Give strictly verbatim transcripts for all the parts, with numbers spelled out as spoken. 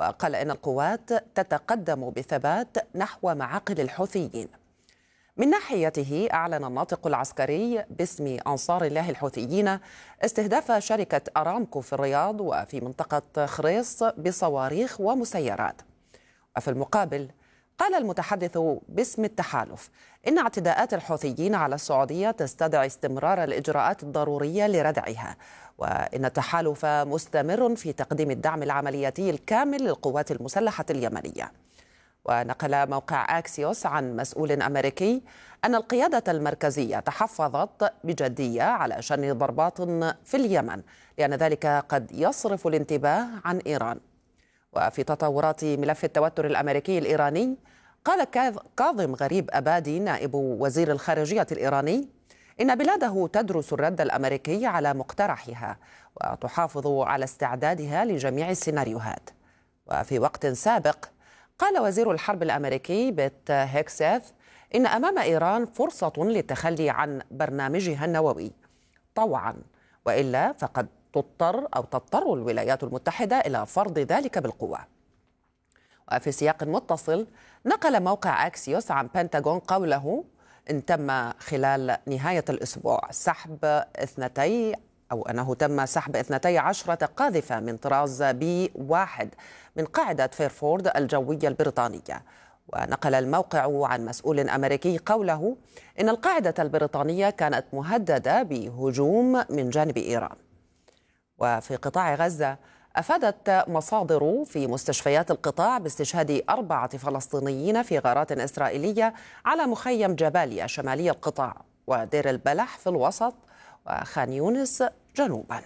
وقال إن القوات تتقدم بثبات نحو معاقل الحوثيين. من ناحيته أعلن الناطق العسكري باسم أنصار الله الحوثيين استهداف شركة أرامكو في الرياض وفي منطقة خريص بصواريخ ومسيرات. وفي المقابل قال المتحدث باسم التحالف إن اعتداءات الحوثيين على السعودية تستدعي استمرار الإجراءات الضرورية لردعها، وإن التحالف مستمر في تقديم الدعم العملياتي الكامل للقوات المسلحة اليمنية. ونقل موقع أكسيوس عن مسؤول أمريكي أن القيادة المركزية تحفظت بجدية على شن ضربات في اليمن، لأن ذلك قد يصرف الانتباه عن إيران. وفي تطورات ملف التوتر الأمريكي الإيراني، قال كاظم غريب أبادي نائب وزير الخارجية الإيراني إن بلاده تدرس الرد الأمريكي على مقترحها وتحافظ على استعدادها لجميع السيناريوهات. وفي وقت سابق قال وزير الحرب الأمريكي بيت هيكسيث إن أمام إيران فرصة للتخلي عن برنامجها النووي طوعا، وإلا فقد تضطر أو تضطر الولايات المتحدة إلى فرض ذلك بالقوة. وفي سياق متصل نقل موقع أكسيوس عن بنتاغون قوله إن تم خلال نهاية الأسبوع سحب اثنتي أو أنه تم سحب اثنتي عشرة قاذفة من طراز بي واحد من قاعدة فيرفورد الجوية البريطانية. ونقل الموقع عن مسؤول أمريكي قوله إن القاعدة البريطانية كانت مهددة بهجوم من جانب إيران. وفي قطاع غزة أفادت مصادر في مستشفيات القطاع باستشهاد أربعة فلسطينيين في غارات إسرائيلية على مخيم جباليا شمالي القطاع ودير البلح في الوسط وخان يونس جنوبا.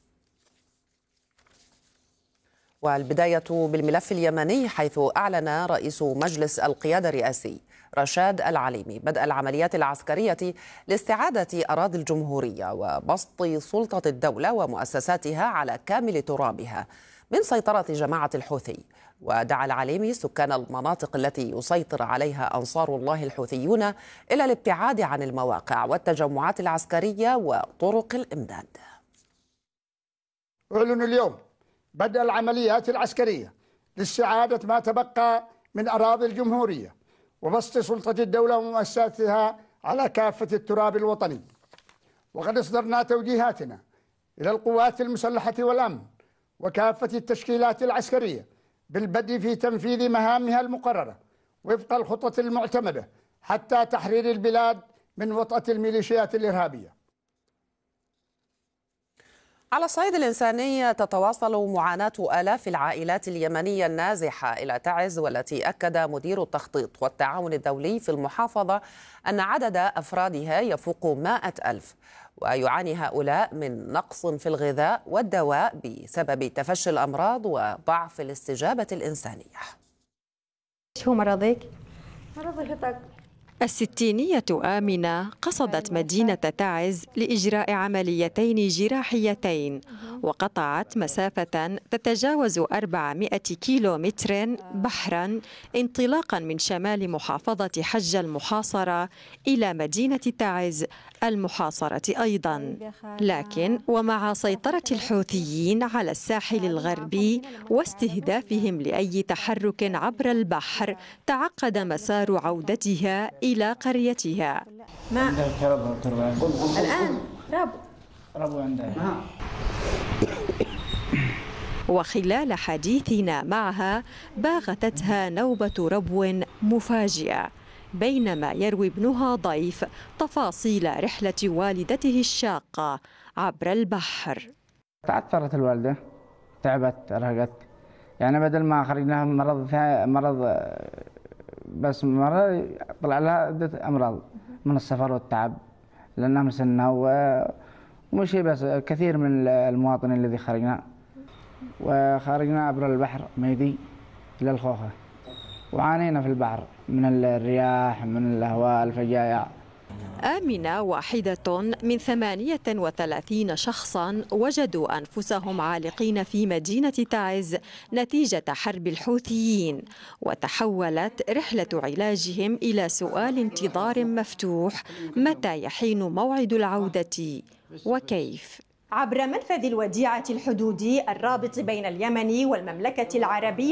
والبداية بالملف اليمني، حيث أعلن رئيس مجلس القيادة الرئاسي رشاد العليمي بدء العمليات العسكرية لاستعادة أراضي الجمهورية وبسط سلطة الدولة ومؤسساتها على كامل ترابها من سيطرة جماعة الحوثي. ودعا العليمي سكان المناطق التي يسيطر عليها أنصار الله الحوثيون إلى الابتعاد عن المواقع والتجمعات العسكرية وطرق الإمداد. أعلن اليوم بدء العمليات العسكرية لاستعادة ما تبقى من أراضي الجمهورية وبسط سلطة الدولة ومؤسساتها على كافة التراب الوطني. وقد أصدرنا توجيهاتنا إلى القوات المسلحة والأمن وكافة التشكيلات العسكرية بالبدء في تنفيذ مهامها المقررة وفق الخطط المعتمدة حتى تحرير البلاد من وطأة الميليشيات الإرهابية. على الصعيد الإنساني، تتواصل معاناة آلاف العائلات اليمنية النازحة إلى تعز، والتي أكد مدير التخطيط والتعاون الدولي في المحافظة أن عدد أفرادها يفوق مائة ألف، ويعاني هؤلاء من نقص في الغذاء والدواء بسبب تفشي الأمراض وضعف الاستجابة الإنسانية. شو مرضك؟ مرض هبك. الستينية آمنة قصدت مدينة تعز لإجراء عمليتين جراحيتين، وقطعت مسافة تتجاوز أربعمائة كيلو متر بحرا انطلاقا من شمال محافظة حج المحاصرة إلى مدينة تعز المحاصرة أيضا. لكن ومع سيطرة الحوثيين على الساحل الغربي واستهدافهم لأي تحرك عبر البحر، تعقد مسار عودتها إلى قريتها. ما الآن رب ربو عندها. وخلال حديثنا معها باغتتها نوبة ربو مفاجئة بينما يروي ابنها ضيف تفاصيل رحلة والدته الشاقة عبر البحر. تعثرت الوالدة، تعبت، أرهقت، يعني بدل ما خرجناها مرض مرض بس مرة طلع لها عدة أمراض من السفر والتعب لأنها مسنة ومش بس كثير من المواطنين الذي خرجنا وخرجنا عبر البحر ميدي إلى الخوخة، وعانينا في البحر من الرياح من الهواء الفجايع. آمنة واحدة من ثمانية وثلاثين شخصا وجدوا أنفسهم عالقين في مدينة تعز نتيجة حرب الحوثيين، وتحولت رحلة علاجهم إلى سؤال انتظار مفتوح: متى يحين موعد العودة وكيف؟ عبر منفذ الوديعة الحدودي الرابط بين اليمن والمملكة العربية